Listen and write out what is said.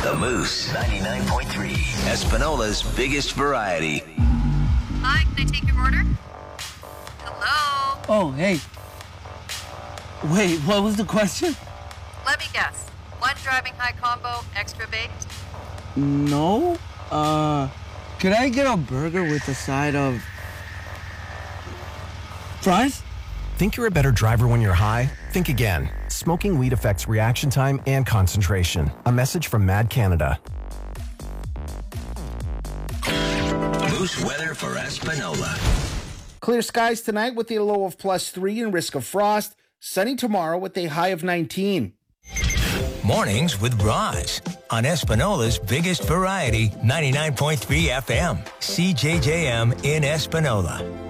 The Moose 99.3. Espanola's biggest variety. Hi, can I take your order? Hello? Oh, hey. Wait, what was the question? Let me guess. One driving high combo, extra baked? No. Could I get a burger with a side of fries? Think you're a better driver when you're high? Think again. Smoking weed affects reaction time and concentration. A message from Mad Canada. Moose weather for Espanola. Clear skies tonight with a low of +3 and risk of frost. Sunny tomorrow with a high of 19. Mornings with Roz on Espanola's biggest variety, 99.3 FM, CJJM in Espanola.